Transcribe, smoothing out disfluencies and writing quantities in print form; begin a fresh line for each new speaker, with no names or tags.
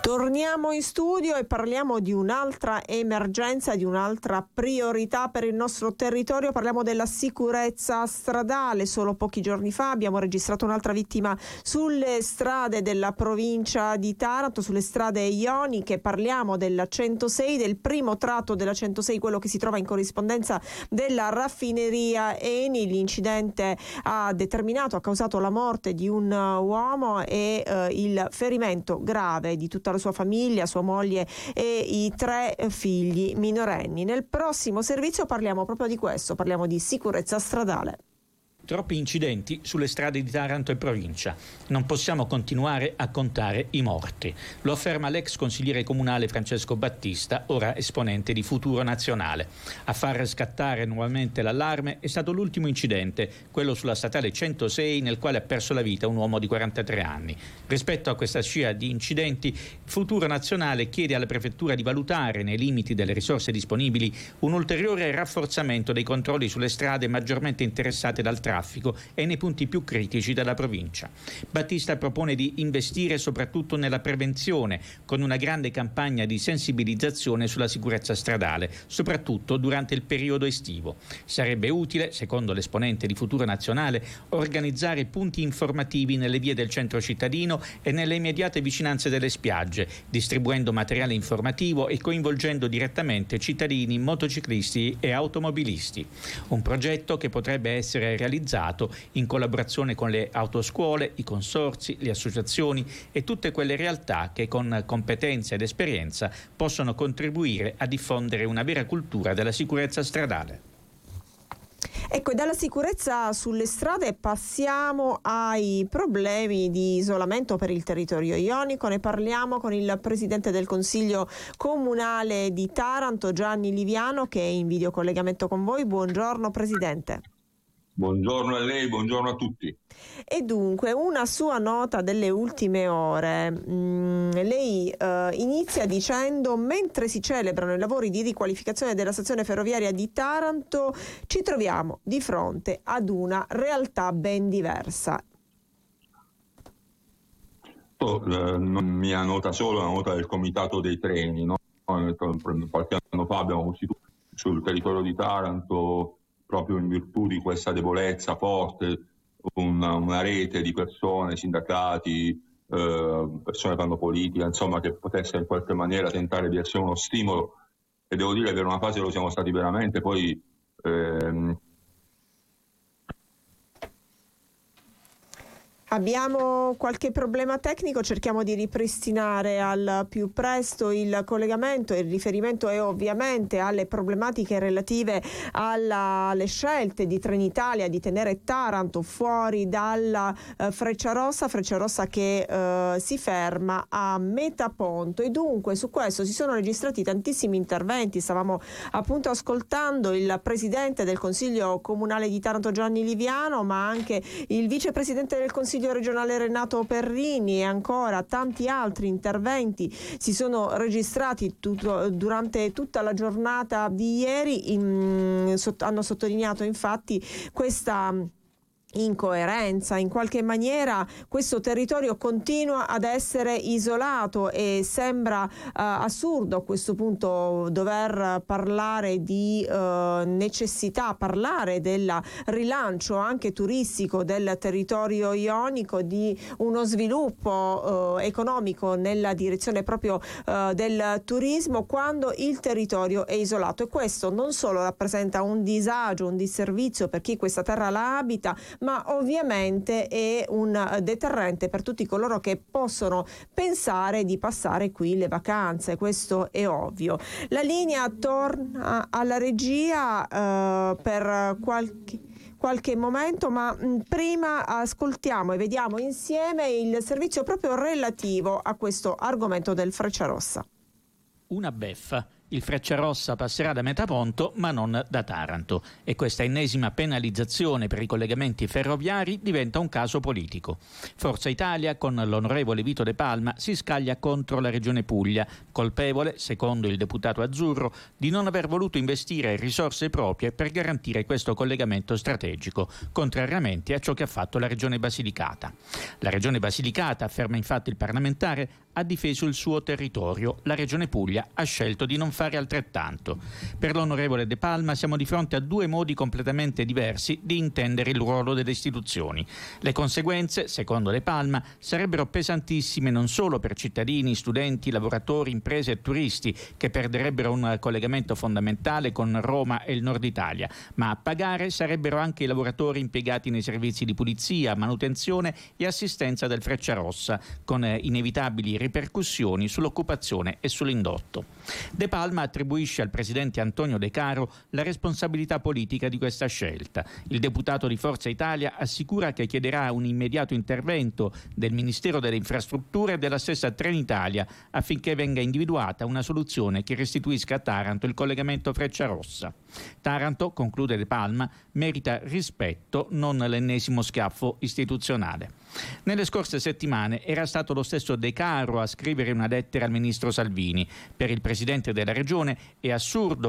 Torniamo in studio e parliamo di un'altra emergenza, di un'altra priorità per il nostro territorio. Parliamo della sicurezza stradale. Solo pochi giorni fa abbiamo registrato un'altra vittima sulle strade della provincia di Taranto, sulle strade ioniche. Parliamo della 106, del primo tratto della 106, quello che si trova in corrispondenza della raffineria Eni. L'incidente ha causato la morte di un uomo e il ferimento grave di tutta la sua famiglia, sua moglie e i 3 figli minorenni. Nel prossimo servizio parliamo proprio di questo, parliamo di sicurezza stradale.
Troppi incidenti sulle strade di Taranto e provincia. Non possiamo continuare a contare i morti. Lo afferma l'ex consigliere comunale Francesco Battista, ora esponente di Futuro Nazionale. A far scattare nuovamente l'allarme è stato l'ultimo incidente, quello sulla statale 106, nel quale ha perso la vita un uomo di 43 anni. Rispetto a questa scia di incidenti, Futuro Nazionale chiede alla prefettura di valutare, nei limiti delle risorse disponibili, un ulteriore rafforzamento dei controlli sulle strade maggiormente interessate dal traffico e nei punti più critici della provincia. Battista propone di investire soprattutto nella prevenzione, con una grande campagna di sensibilizzazione sulla sicurezza stradale, soprattutto durante il periodo estivo. Sarebbe utile, secondo l'esponente di Futuro Nazionale, organizzare punti informativi nelle vie del centro cittadino e nelle immediate vicinanze delle spiagge, distribuendo materiale informativo e coinvolgendo direttamente cittadini, motociclisti e automobilisti. Un progetto che potrebbe essere realizzato in collaborazione con le autoscuole, i consorzi, le associazioni e tutte quelle realtà che con competenza ed esperienza possono contribuire a diffondere una vera cultura della sicurezza stradale.
Ecco, e dalla sicurezza sulle strade passiamo ai problemi di isolamento per il territorio ionico. Ne parliamo con il presidente del Consiglio Comunale di Taranto, Gianni Liviano, che è in videocollegamento con voi. Buongiorno Presidente.
Buongiorno a lei, buongiorno a tutti.
E dunque, una sua nota delle ultime ore. Lei inizia dicendo: mentre si celebrano i lavori di riqualificazione della stazione ferroviaria di Taranto, ci troviamo di fronte ad una realtà ben diversa.
Mia nota solo, una nota del Comitato dei Treni, no? Qualche anno fa abbiamo costituito sul territorio di Taranto, proprio in virtù di questa debolezza forte, una rete di persone, sindacati, persone che fanno politica, insomma, che potesse in qualche maniera tentare di essere uno stimolo. E devo dire che per una fase lo siamo stati veramente, poi
abbiamo qualche problema tecnico, cerchiamo di ripristinare al più presto il collegamento. Il riferimento è ovviamente alle problematiche relative alle scelte di Trenitalia di tenere Taranto fuori dalla Frecciarossa che si ferma a Metaponto, e dunque su questo si sono registrati tantissimi interventi. Stavamo appunto ascoltando il presidente del Consiglio Comunale di Taranto Gianni Liviano, ma anche il vicepresidente del Consiglio regionale Renato Perrini, e ancora tanti altri interventi si sono registrati durante tutta la giornata di ieri. Hanno sottolineato infatti questa incoerenza. In qualche maniera questo territorio continua ad essere isolato e sembra assurdo a questo punto dover parlare di necessità, parlare del rilancio anche turistico del territorio ionico, di uno sviluppo economico nella direzione proprio del turismo, quando il territorio è isolato. E questo non solo rappresenta un disagio, un disservizio per chi questa terra la abita, ma ovviamente è un deterrente per tutti coloro che possono pensare di passare qui le vacanze. Questo è ovvio. La linea torna alla regia per qualche momento, ma prima ascoltiamo e vediamo insieme il servizio proprio relativo a questo argomento del Frecciarossa.
Una beffa. Il Frecciarossa passerà da Metaponto ma non da Taranto, e questa ennesima penalizzazione per i collegamenti ferroviari diventa un caso politico. Forza Italia, con l'onorevole Vito De Palma, si scaglia contro la Regione Puglia, colpevole, secondo il deputato azzurro, di non aver voluto investire risorse proprie per garantire questo collegamento strategico, contrariamente a ciò che ha fatto la Regione Basilicata. La Regione Basilicata, afferma infatti il parlamentare, ha difeso il suo territorio. La Regione Puglia ha scelto di non fare altrettanto. Per l'onorevole De Palma siamo di fronte a due modi completamente diversi di intendere il ruolo delle istituzioni. Le conseguenze, secondo De Palma, sarebbero pesantissime non solo per cittadini, studenti, lavoratori, imprese e turisti che perderebbero un collegamento fondamentale con Roma e il nord Italia, ma a pagare sarebbero anche i lavoratori impiegati nei servizi di pulizia, manutenzione e assistenza del Frecciarossa, con inevitabili ripercussioni sull'occupazione e sull'indotto. De Palma attribuisce al presidente Antonio De Caro la responsabilità politica di questa scelta. Il deputato di Forza Italia assicura che chiederà un immediato intervento del Ministero delle Infrastrutture e della stessa Trenitalia affinché venga individuata una soluzione che restituisca a Taranto il collegamento Frecciarossa. Taranto, conclude De Palma, merita rispetto, non l'ennesimo schiaffo istituzionale. Nelle scorse settimane era stato lo stesso De Caro a scrivere una lettera al ministro Salvini. Per il presidente della regione è assurdo